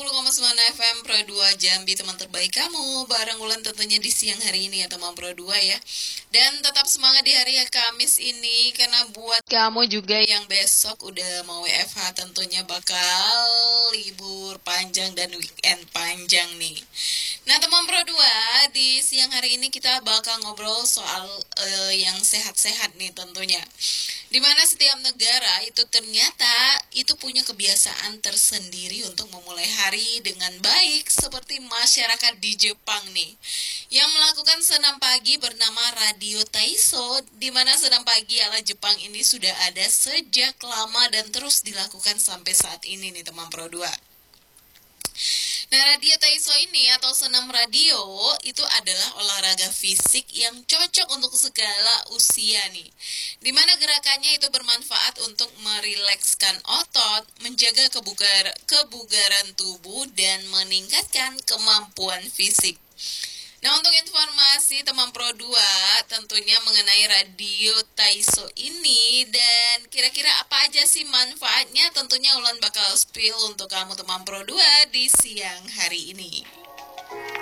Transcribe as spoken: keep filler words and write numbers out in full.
puluh koma sembilan F M Pro dua Jambi, teman terbaik kamu. Bareng Ulan tentunya di siang hari ini ya teman Pro dua ya. Dan tetap semangat di hari Kamis ini, karena buat kamu juga yang besok udah mau W F H tentunya bakal libur panjang dan weekend panjang nih. Nah teman Pro dua, di siang hari ini kita bakal ngobrol soal uh, yang sehat-sehat nih tentunya. Dimana setiap negara itu ternyata itu punya kebiasaan tersendiri untuk memulai hari dengan baik, seperti masyarakat di Jepang nih yang melakukan senam pagi bernama Radio Taiso, di mana senam pagi ala Jepang ini sudah ada sejak lama dan terus dilakukan sampai saat ini nih teman Pro dua. Nah, radio Taiso ini atau senam radio itu adalah olahraga fisik yang cocok untuk segala usia nih. Dimana gerakannya itu bermanfaat untuk merilekskan otot, menjaga kebugar, kebugaran tubuh, dan meningkatkan kemampuan fisik. Nah, untuk informasi teman Pro dua tentunya mengenai radio Taiso ini dan kira-kira apa aja sih manfaatnya, tentunya Ulan bakal spill untuk kamu teman Pro dua di siang hari ini.